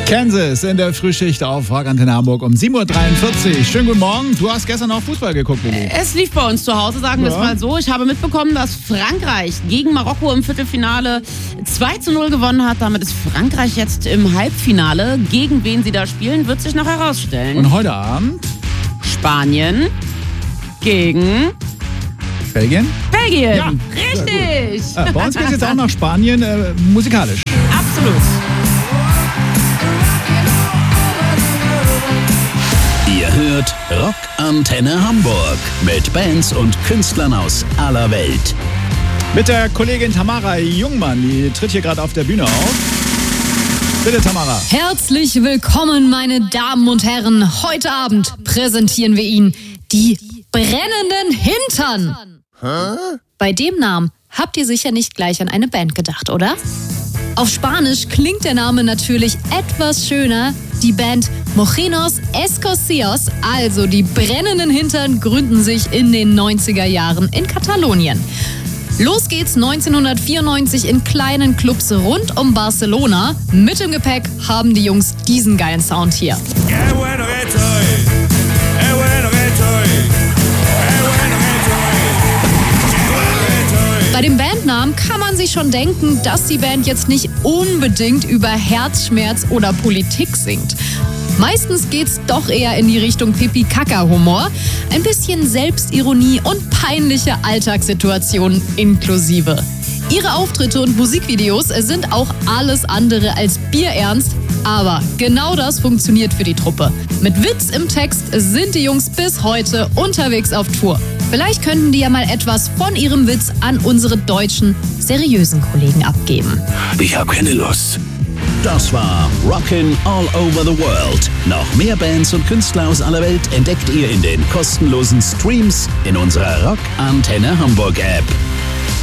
Kansas in der Frühschicht auf Rock Antenne Hamburg um 7.43 Uhr. Schönen guten Morgen. Du hast gestern auch Fußball geguckt, Lili. Es lief bei uns zu Hause, sagen wir es mal so. Ich habe mitbekommen, dass Frankreich gegen Marokko im Viertelfinale 2:0 gewonnen hat. Damit ist Frankreich jetzt im Halbfinale. Gegen wen sie da spielen, wird sich noch herausstellen. Und heute Abend? Spanien gegen Belgien? Belgien. Ja. Richtig. Bei uns geht es jetzt auch nach Spanien, musikalisch. Absolut. Ihr hört Rock Antenne Hamburg mit Bands und Künstlern aus aller Welt. Mit der Kollegin Tamara Jungmann, die tritt hier gerade auf der Bühne auf. Bitte, Tamara. Herzlich willkommen, meine Damen und Herren. Heute Abend präsentieren wir Ihnen die brennenden Hintern. Bei dem Namen habt ihr sicher nicht gleich an eine Band gedacht, oder? Auf Spanisch klingt der Name natürlich etwas schöner. Die Band Mojinos Escocios, also die brennenden Hintern, gründen sich in den 90er Jahren in Katalonien. Los geht's 1994 in kleinen Clubs rund um Barcelona. Mit im Gepäck haben die Jungs diesen geilen Sound hier. Bei dem Bandnamen kann man sich schon denken, dass die Band jetzt nicht unbedingt über Herzschmerz oder Politik singt. Meistens geht's doch eher in die Richtung Pipi-Kaka-Humor, ein bisschen Selbstironie und peinliche Alltagssituationen inklusive. Ihre Auftritte und Musikvideos sind auch alles andere als bierernst, aber genau das funktioniert für die Truppe. Mit Witz im Text sind die Jungs bis heute unterwegs auf Tour. Vielleicht könnten die ja mal etwas von ihrem Witz an unsere deutschen, seriösen Kollegen abgeben. Ich hab keine Lust. Das war Rockin' All Over the World. Noch mehr Bands und Künstler aus aller Welt entdeckt ihr in den kostenlosen Streams in unserer Rock Antenne Hamburg App.